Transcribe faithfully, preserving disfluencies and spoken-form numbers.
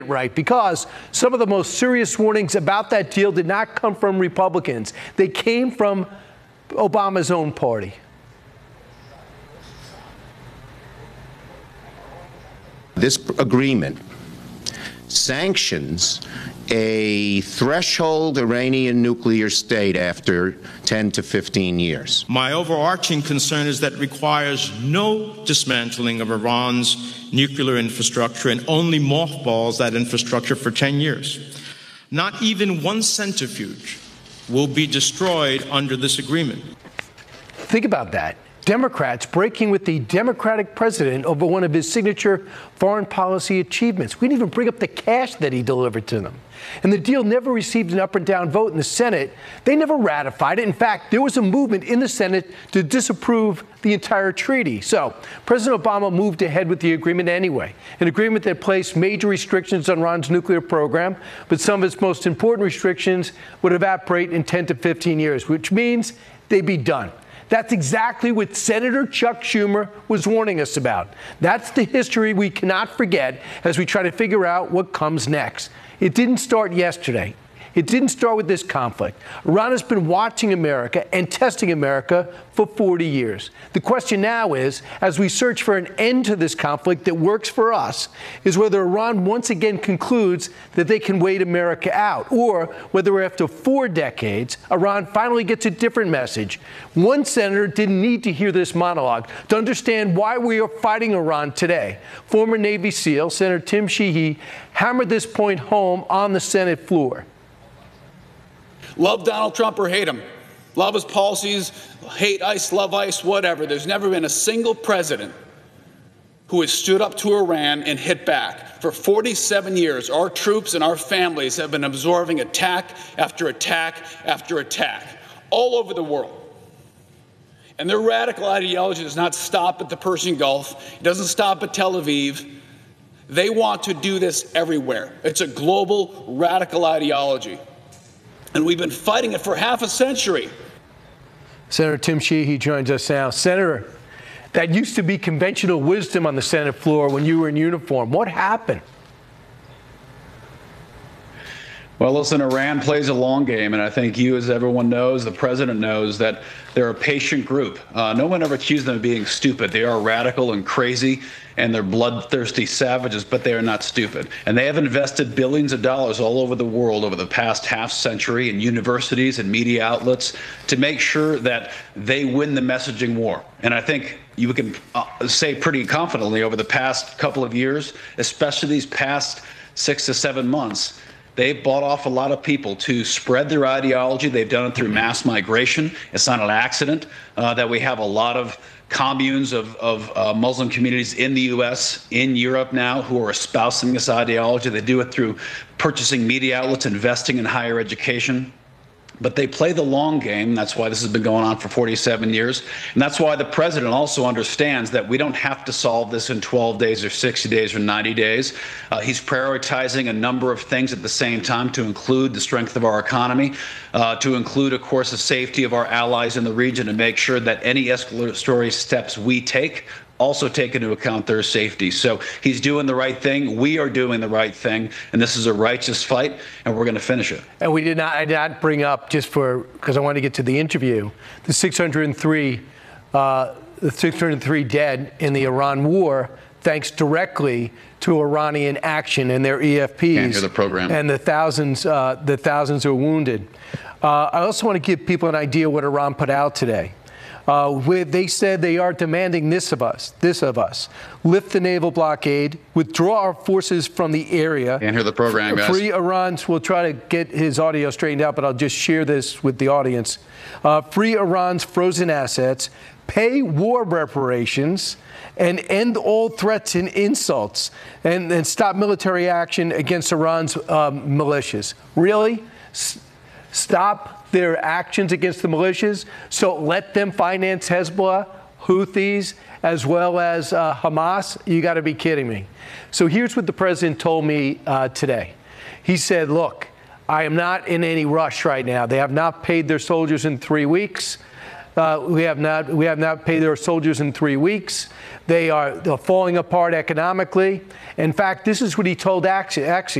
right, because some of the most serious warnings about that deal did not come from Republicans. They came from Obama's own party. This agreement sanctions a threshold Iranian nuclear state after ten to fifteen years. My overarching concern is that it requires no dismantling of Iran's nuclear infrastructure and only mothballs that infrastructure for ten years. Not even one centrifuge will be destroyed under this agreement. Think about that. Democrats breaking with the Democratic president over one of his signature foreign policy achievements. We didn't even bring up the cash that he delivered to them. And the deal never received an up or down vote in the Senate. They never ratified it. In fact, there was a movement in the Senate to disapprove the entire treaty. So President Obama moved ahead with the agreement anyway, an agreement that placed major restrictions on Iran's nuclear program, but some of its most important restrictions would evaporate in ten to fifteen years, which means they'd be done. That's exactly what Senator Chuck Schumer was warning us about. That's the history we cannot forget as we try to figure out what comes next. It didn't start yesterday. It didn't start with this conflict. Iran has been watching America and testing America for forty years. The question now is, as we search for an end to this conflict that works for us, is whether Iran once again concludes that they can wait America out, or whether after four decades, Iran finally gets a different message. One senator didn't need to hear this monologue to understand why we are fighting Iran today. Former Navy SEAL Senator Tim Sheehy hammered this point home on the Senate floor. Love Donald Trump or hate him. Love his policies, hate ICE, love ICE, whatever. There's never been a single president who has stood up to Iran and hit back. For forty-seven years, our troops and our families have been absorbing attack after attack after attack all over the world. And their radical ideology does not stop at the Persian Gulf. It doesn't stop at Tel Aviv. They want to do this everywhere. It's a global radical ideology. And we've been fighting it for half a century. Senator Tim Sheehy joins us now. Senator, that used to be conventional wisdom on the Senate floor when you were in uniform. What happened? Well, listen, Iran plays a long game, and I think you, as everyone knows, the president knows, that they're a patient group. Uh, no one ever accused them of being stupid. They are radical and crazy, and they're bloodthirsty savages, but they are not stupid. And they have invested billions of dollars all over the world over the past half century in universities and media outlets to make sure that they win the messaging war. And I think you can uh, say pretty confidently over the past couple of years, especially these past six to seven months, they've bought off a lot of people to spread their ideology. They've done it through mass migration. It's not an accident uh, that we have a lot of communes of, of uh, Muslim communities in the U S, in Europe now, who are espousing this ideology. They do it through purchasing media outlets, investing in higher education. But they play the long game. That's why this has been going on for forty-seven years. And that's why the president also understands that we don't have to solve this in twelve days or sixty days or ninety days. Uh, he's prioritizing a number of things at the same time, to include the strength of our economy, uh, to include, of course, the safety of our allies in the region, and make sure that any escalatory steps we take also take into account their safety. So he's doing the right thing. We are doing the right thing. And this is a righteous fight, and we're going to finish it. And we did not, I did not bring up, just for, because I wanted to get to the interview, the six hundred three, uh, the six hundred three dead in the Iran war, thanks directly to Iranian action and their E F Ps. Can't hear the program. And the thousands, uh, the thousands who are wounded. Uh, I also want to give people an idea what Iran put out today. Uh, where they said they are demanding this of us, this of us. Lift the naval blockade, withdraw our forces from the area. Can't hear the program, guys. Free Iran's, we'll try to get his audio straightened out, but I'll just share this with the audience. Uh, free Iran's frozen assets, pay war reparations, and end all threats and insults, and, and stop military action against Iran's um, militias. Really? S- stop their actions against the militias, so let them finance Hezbollah, Houthis, as well as uh, Hamas? You got to be kidding me. So here's what the president told me uh, today. He said, look, I am not in any rush right now. They have not paid their soldiers in three weeks. Uh, we have not we have not paid their soldiers in three weeks. They are they're falling apart economically. In fact, this is what he told Axios.